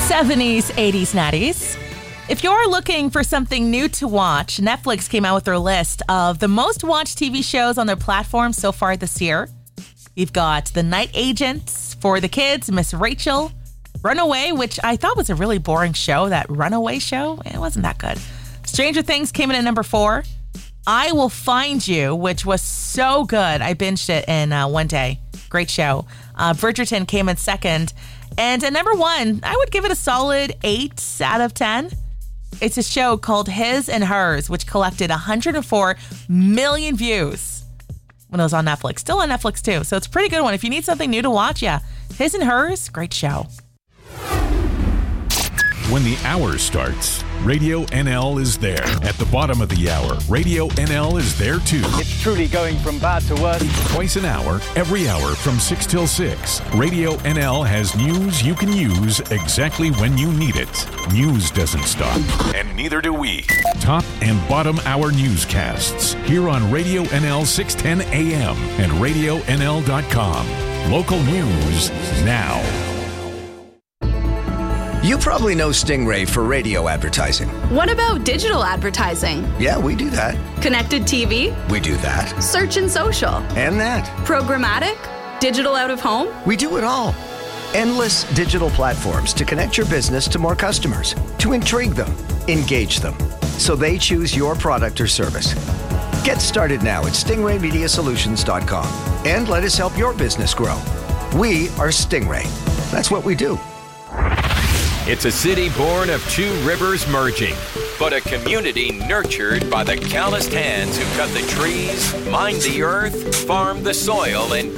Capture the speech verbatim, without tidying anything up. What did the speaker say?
seventies, eighties, nineties. If you're looking for something new to watch, Netflix came out with their list of the most watched T V shows on their platform so far this year. You've got The Night Agents for the kids, Miss Rachel, Runaway, which I thought was a really boring show, that Runaway show. It wasn't that good. Stranger Things came in at number four. I Will Find You, which was so good. I binged it in uh, one day. Great show. Uh, Bridgerton came in second. And at number one, I would give it a solid eight out of ten. It's a show called His and Hers, which collected one hundred four million views when it was on Netflix. Still on Netflix, too. So it's a pretty good one. If you need something new to watch, yeah. His and Hers, great show. When the hour starts, Radio N L is there. At the bottom of the hour, Radio N L is there too. It's truly going from bad to worse. Twice an hour, every hour from six till six. Radio N L has news you can use exactly when you need it. News doesn't stop, and neither do we. Top and bottom hour newscasts here on Radio N L six ten A M and radio N L dot com. Local news now. You probably know Stingray for radio advertising. What about digital advertising? Yeah, we do that. Connected T V? We do that. Search and social? And that. Programmatic? Digital out of home? We do it all. Endless digital platforms to connect your business to more customers, to intrigue them, engage them, so they choose your product or service. Get started now at stingray media solutions dot com and let us help your business grow. We are Stingray. That's what we do. It's a city born of two rivers merging, but a community nurtured by the calloused hands who cut the trees, mine the earth, farm the soil, and